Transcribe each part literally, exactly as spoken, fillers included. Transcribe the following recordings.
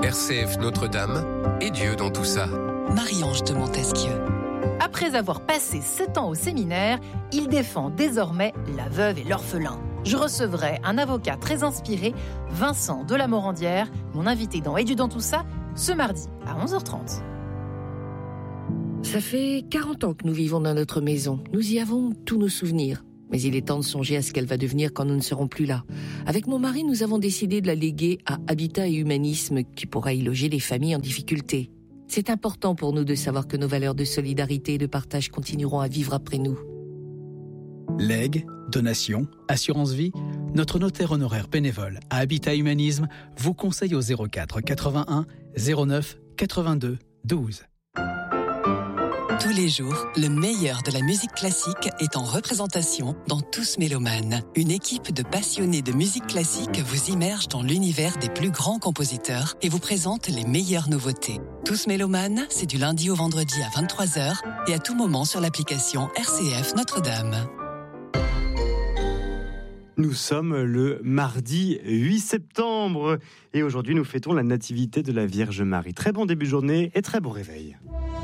R C F Notre-Dame et Dieu dans tout ça. Marie-Ange de Montesquieu. Après avoir passé sept ans au séminaire, il défend désormais la veuve et l'orphelin. Je recevrai un avocat très inspiré, Vincent de la Morandière, mon invité dans Et Dieu dans tout ça, ce mardi à onze heures trente. Ça fait quarante ans que nous vivons dans notre maison. Nous y avons tous nos souvenirs. Mais il est temps de songer à ce qu'elle va devenir quand nous ne serons plus là. Avec mon mari, nous avons décidé de la léguer à Habitat et Humanisme, qui pourra y loger les familles en difficulté. C'est important pour nous de savoir que nos valeurs de solidarité et de partage continueront à vivre après nous. Legs, donations, assurance vie, notre notaire honoraire bénévole à Habitat Humanisme vous conseille au zéro quatre quatre-vingt-un zéro neuf quatre-vingt-deux douze. Tous les jours, le meilleur de la musique classique est en représentation dans Tous Mélomanes. Une équipe de passionnés de musique classique vous immerge dans l'univers des plus grands compositeurs et vous présente les meilleures nouveautés. Tous Mélomanes, c'est du lundi au vendredi à vingt-trois heures et à tout moment sur l'application R C F Notre-Dame. Nous sommes le mardi huit septembre et aujourd'hui nous fêtons la nativité de la Vierge Marie. Très bon début de journée et très bon réveil.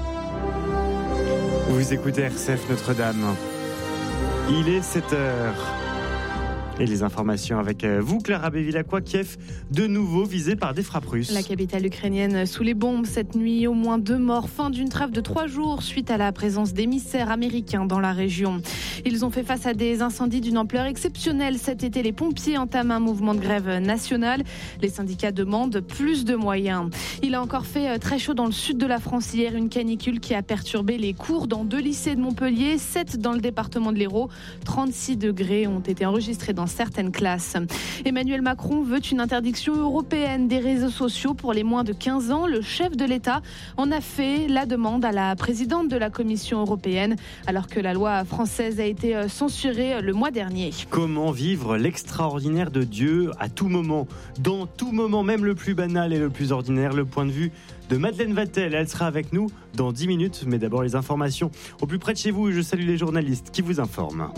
Vous écoutez R C F Notre-Dame. Il est sept heures. Et les informations avec vous, Clara Bévilacqua. Kiev, de nouveau visé par des frappes russes. La capitale ukrainienne sous les bombes cette nuit, au moins deux morts. Fin d'une trêve de trois jours suite à la présence d'émissaires américains dans la région. Ils ont fait face à des incendies d'une ampleur exceptionnelle. Cet été, les pompiers entament un mouvement de grève nationale. Les syndicats demandent plus de moyens. Il a encore fait très chaud dans le sud de la France hier. Une canicule qui a perturbé les cours dans deux lycées de Montpellier, sept dans le département de l'Hérault. trente-six degrés ont été enregistrés dans certaines classes. Emmanuel Macron veut une interdiction européenne des réseaux sociaux pour les moins de quinze ans. Le chef de l'État en a fait la demande à la présidente de la Commission européenne, alors que la loi française a été censurée le mois dernier. Comment vivre l'extraordinaire de Dieu à tout moment, dans tout moment, même le plus banal et le plus ordinaire? Le point de vue de Madeleine Vatel, elle sera avec nous dans dix minutes, mais d'abord les informations au plus près de chez vous. Je salue les journalistes qui vous informent.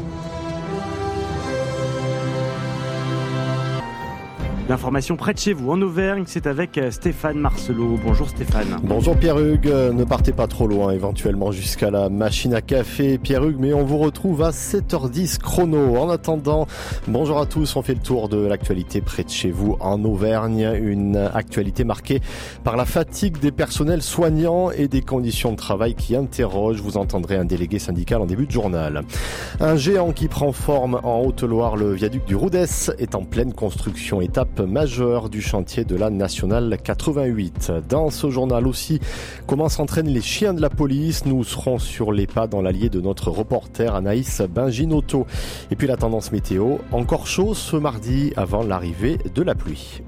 L'information près de chez vous, en Auvergne, c'est avec Stéphane Marcelot. Bonjour Stéphane. Bonjour Pierre-Hugues, ne partez pas trop loin, éventuellement jusqu'à la machine à café Pierre-Hugues, mais on vous retrouve à sept heures dix chrono. En attendant, bonjour à tous, on fait le tour de l'actualité près de chez vous en Auvergne. Une actualité marquée par la fatigue des personnels soignants et des conditions de travail qui interrogent. Vous entendrez un délégué syndical en début de journal. Un géant qui prend forme en Haute-Loire, le viaduc du Roudès, est en pleine construction, étape majeur du chantier de la Nationale quatre-vingt-huit. Dans ce journal aussi, comment s'entraînent les chiens de la police. Nous serons sur les pas dans l'allier de notre reporter Anaïs Benginotto. Et puis la tendance météo, encore chaud ce mardi avant l'arrivée de la pluie.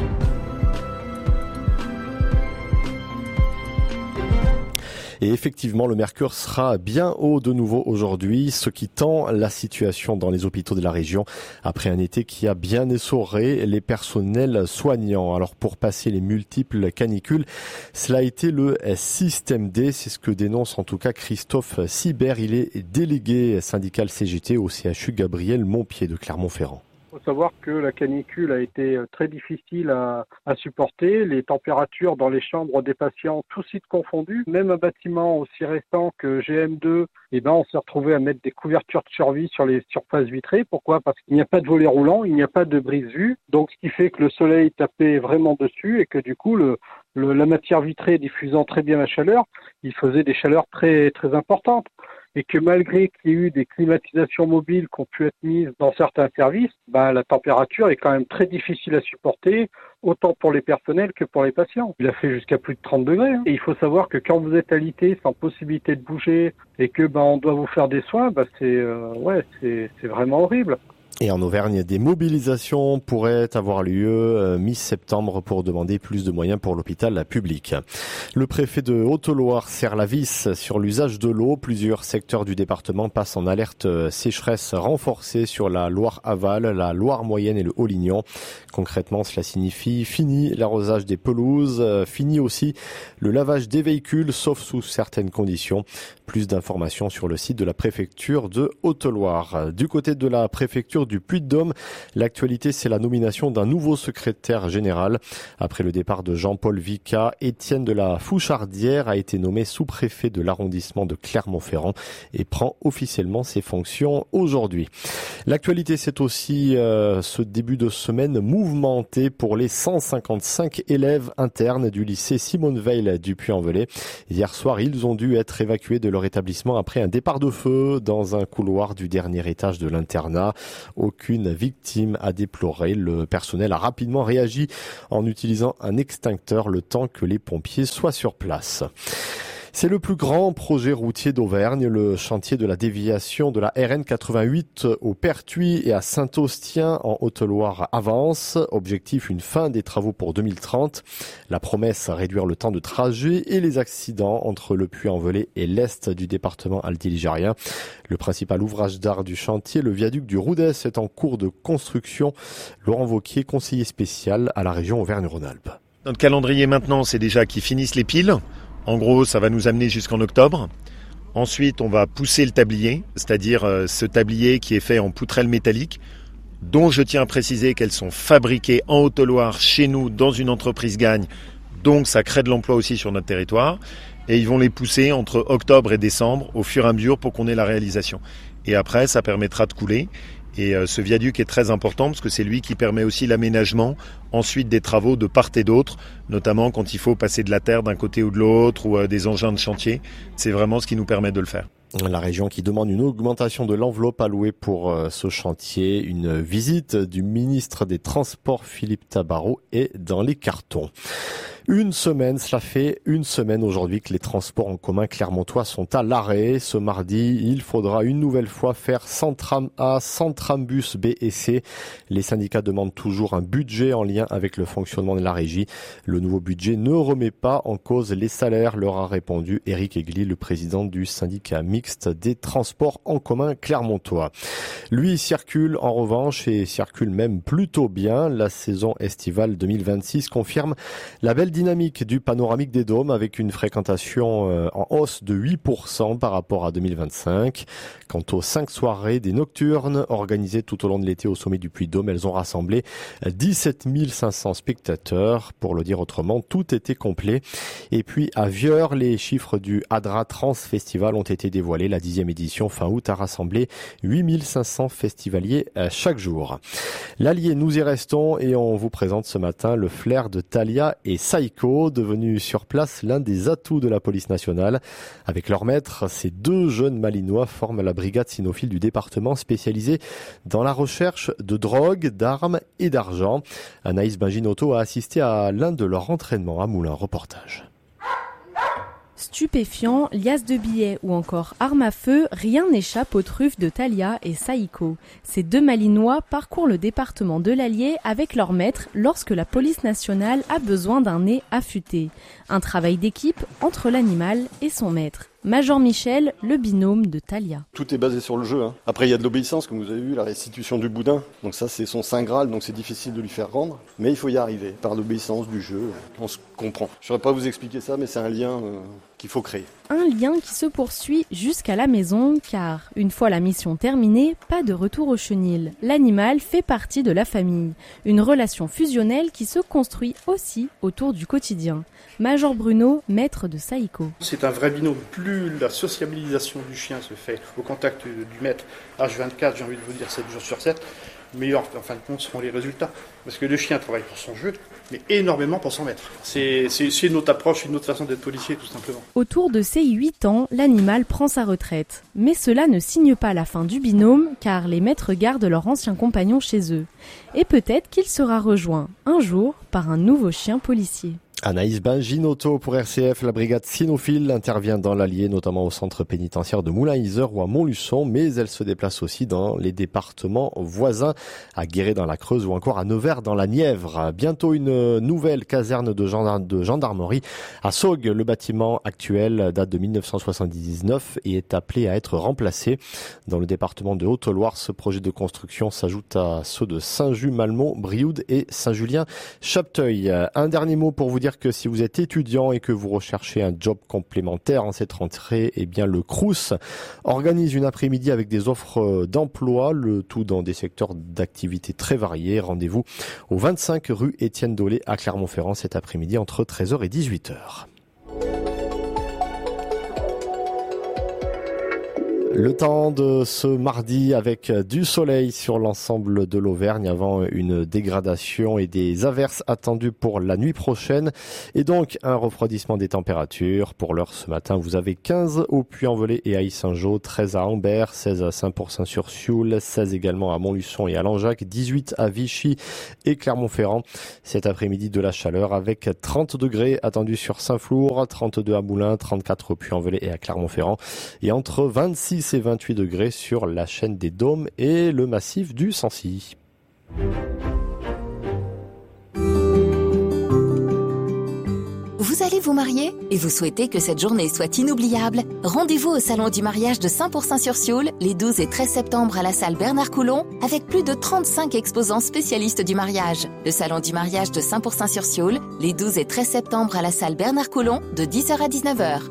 Et effectivement, le mercure sera bien haut de nouveau aujourd'hui, ce qui tend la situation dans les hôpitaux de la région après un été qui a bien essoré les personnels soignants. Alors pour passer les multiples canicules, cela a été le système D, c'est ce que dénonce en tout cas Christophe Sibert. Il est délégué syndical C G T au C H U Gabriel Montpied de Clermont-Ferrand. Il faut savoir que la canicule a été très difficile à, à supporter. Les températures dans les chambres des patients, tous sites confondus, même un bâtiment aussi récent que G M deux, eh ben on s'est retrouvé à mettre des couvertures de survie sur les surfaces vitrées. Pourquoi ? Parce qu'il n'y a pas de volet roulant, il n'y a pas de brise-vue. Donc ce qui fait que le soleil tapait vraiment dessus et que du coup le, le, la matière vitrée diffusant très bien la chaleur, il faisait des chaleurs très très importantes. Et que malgré qu'il y ait eu des climatisations mobiles qui ont pu être mises dans certains services, bah, la température est quand même très difficile à supporter, autant pour les personnels que pour les patients. Il a fait jusqu'à plus de trente degrés. Hein. Et il faut savoir que quand vous êtes alité sans possibilité de bouger et que bah, on doit vous faire des soins, bah, c'est, euh, ouais, c'est, c'est vraiment horrible. Et en Auvergne, des mobilisations pourraient avoir lieu euh, mi-septembre pour demander plus de moyens pour l'hôpital public. Le préfet de Haute-Loire serre la vis sur l'usage de l'eau. Plusieurs secteurs du département passent en alerte sécheresse renforcée sur la Loire-Aval, la Loire-Moyenne et le Haut-Lignon. Concrètement, cela signifie fini l'arrosage des pelouses, euh, fini aussi le lavage des véhicules, sauf sous certaines conditions. Plus d'informations sur le site de la préfecture de Haute-Loire. Du côté de la préfecture préfecture du Puy-de-Dôme. L'actualité, c'est la nomination d'un nouveau secrétaire général. Après le départ de Jean-Paul Vicat, Étienne de la Fouchardière a été nommé sous-préfet de l'arrondissement de Clermont-Ferrand et prend officiellement ses fonctions aujourd'hui. L'actualité, c'est aussi euh, ce début de semaine mouvementé pour les cent cinquante-cinq élèves internes du lycée Simone Veil du Puy-en-Velay. Hier soir, ils ont dû être évacués de leur établissement après un départ de feu dans un couloir du dernier étage de l'internat. Aucune victime à déplorer. Le personnel a rapidement réagi en utilisant un extincteur le temps que les pompiers soient sur place. C'est le plus grand projet routier d'Auvergne. Le chantier de la déviation de la R N quatre-vingt-huit au Pertuis et à Saint-Austien en Haute-Loire avance. Objectif, une fin des travaux pour deux mille trente. La promesse, réduire le temps de trajet et les accidents entre le Puy-en-Velay et l'est du département altiligérien. Le principal ouvrage d'art du chantier, le viaduc du Roudès, est en cours de construction. Laurent Wauquiez, conseiller spécial à la région Auvergne-Rhône-Alpes. Notre calendrier maintenant, c'est déjà qu'ils finissent les piles. En gros, ça va nous amener jusqu'en octobre. Ensuite, on va pousser le tablier, c'est-à-dire euh, ce tablier qui est fait en poutrelles métalliques, dont je tiens à préciser qu'elles sont fabriquées en Haute-Loire, chez nous, dans une entreprise Gagne. Donc, ça crée de l'emploi aussi sur notre territoire. Et ils vont les pousser entre octobre et décembre, au fur et à mesure, pour qu'on ait la réalisation. Et après, ça permettra de couler. Et euh, ce viaduc est très important parce que c'est lui qui permet aussi l'aménagement ensuite des travaux de part et d'autre, notamment quand il faut passer de la terre d'un côté ou de l'autre ou euh, des engins de chantier. C'est vraiment ce qui nous permet de le faire. La région qui demande une augmentation de l'enveloppe allouée pour euh, ce chantier. Une visite du ministre des Transports Philippe Tabarot est dans les cartons. Une semaine, cela fait une semaine aujourd'hui que les transports en commun clermontois sont à l'arrêt. Ce mardi, il faudra une nouvelle fois faire cent trams A, cent trams bus B et C. Les syndicats demandent toujours un budget en lien avec le fonctionnement de la régie. Le nouveau budget ne remet pas en cause les salaires, leur a répondu Éric Aigli, le président du syndicat mixte des transports en commun clermontois. Lui circule en revanche et circule même plutôt bien. La saison estivale deux mille vingt-six confirme la belle dynamique du panoramique des Dômes avec une fréquentation en hausse de huit pour cent par rapport à deux mille vingt-cinq. Quant aux cinq soirées des nocturnes organisées tout au long de l'été au sommet du Puy-de-Dôme, elles ont rassemblé dix-sept mille cinq cents spectateurs. Pour le dire autrement, tout était complet. Et puis à Vieur, les chiffres du Adra Trans Festival ont été dévoilés. La dixième édition fin août a rassemblé huit mille cinq cents festivaliers chaque jour. L'Allier, nous y restons et on vous présente ce matin le flair de Thalia et Saïko, devenu sur place l'un des atouts de la police nationale. Avec leur maître, ces deux jeunes Malinois forment la brigade cynophile du département spécialisée dans la recherche de drogue, d'armes et d'argent. Anaïs Benginotto a assisté à l'un de leurs entraînements à Moulins. Reportage. Stupéfiants, liasses de billets ou encore armes à feu, rien n'échappe aux truffes de Thalia et Saïko. Ces deux Malinois parcourent le département de l'Allier avec leur maître lorsque la police nationale a besoin d'un nez affûté. Un travail d'équipe entre l'animal et son maître. Major Michel, le binôme de Thalia. Tout est basé sur le jeu. Hein. Après, il y a de l'obéissance, comme vous avez vu, la restitution du boudin. Donc ça, c'est son saint Graal, donc c'est difficile de lui faire rendre. Mais il faut y arriver, par l'obéissance du jeu. On se comprend. Je ne saurais pas vous expliquer ça, mais c'est un lien euh, qu'il faut créer. Un lien qui se poursuit jusqu'à la maison, car une fois la mission terminée, pas de retour au chenil. L'animal fait partie de la famille. Une relation fusionnelle qui se construit aussi autour du quotidien. Major Bruno, maître de Saïko. C'est un vrai binôme. Plus la sociabilisation du chien se fait au contact du maître H vingt-quatre, j'ai envie de vous dire sept jours sur sept, meilleurs en fin de compte seront les résultats. Parce que le chien travaille pour son jeu, mais énormément pour son maître. C'est, c'est, c'est une autre approche, une autre façon d'être policier, tout simplement. Autour de ses huit ans, l'animal prend sa retraite. Mais cela ne signe pas la fin du binôme, car les maîtres gardent leur ancien compagnon chez eux. Et peut-être qu'il sera rejoint, un jour, par un nouveau chien policier. Anaïs Benginotto pour R C F, la brigade cynophile intervient dans l'Allier, notamment au centre pénitentiaire de Moulins-Isère ou à Montluçon, mais elle se déplace aussi dans les départements voisins, à Guéret dans la Creuse ou encore à Nevers dans la Nièvre. Bientôt une nouvelle caserne de, gendarme, de gendarmerie à Saugues. Le bâtiment actuel date de mille neuf cent soixante-dix-neuf et est appelé à être remplacé. Dans le département de Haute-Loire, ce projet de construction s'ajoute à ceux de Saint-Just, Malmont, Brioude et Saint-Julien-Chapteuil. Un dernier mot pour vous dire dire que si vous êtes étudiant et que vous recherchez un job complémentaire en cette rentrée, eh bien le Crous organise une après-midi avec des offres d'emploi, le tout dans des secteurs d'activité très variés. Rendez-vous au vingt-cinq rue Étienne Dolé à Clermont-Ferrand cet après-midi entre treize heures et dix-huit heures. Le temps de ce mardi avec du soleil sur l'ensemble de l'Auvergne avant une dégradation et des averses attendues pour la nuit prochaine et donc un refroidissement des températures. Pour l'heure ce matin, vous avez quinze au Puy-en-Velay et à Yssingeaux, treize à Ambert, seize à Saint-Pourçain-sur-Sioule, seize également à Montluçon et à Langeac, dix-huit à Vichy et Clermont-Ferrand. Cet après-midi de la chaleur avec trente degrés attendus sur Saint-Flour, trente-deux à Moulins, trente-quatre au Puy-en-Velay et à Clermont-Ferrand et entre vingt-six et vingt-huit degrés sur la chaîne des Dômes et le massif du Sancy. Vous allez vous marier et vous souhaitez que cette journée soit inoubliable? Rendez-vous au Salon du mariage de Saint-Pourçain-sur-Sioule les douze et treize septembre à la salle Bernard Coulon avec plus de trente-cinq exposants spécialistes du mariage. Le Salon du mariage de Saint-Pourçain-sur-Sioule les douze et treize septembre à la salle Bernard Coulon de dix heures à dix-neuf heures.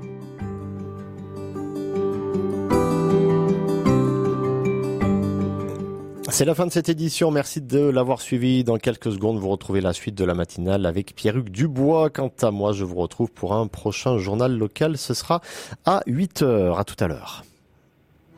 C'est la fin de cette édition. Merci de l'avoir suivi. Dans quelques secondes, vous retrouvez la suite de la matinale avec Pierre-Hugues Dubois. Quant à moi, je vous retrouve pour un prochain journal local. Ce sera à huit heures. À tout à l'heure.